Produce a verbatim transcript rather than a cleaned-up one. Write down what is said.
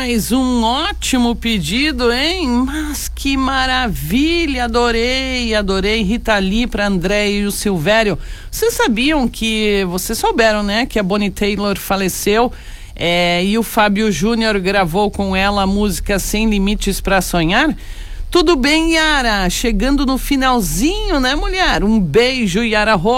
demais, um ótimo pedido, hein? Mas que maravilha, adorei, adorei. Rita Lee para André e o Silvério. Vocês sabiam que, vocês souberam, né, que a Bonnie Taylor faleceu é, e o Fábio Júnior gravou com ela a música Sem Limites para Sonhar? Tudo bem, Yara? Chegando no finalzinho, né, mulher? Um beijo, Yara Rosa.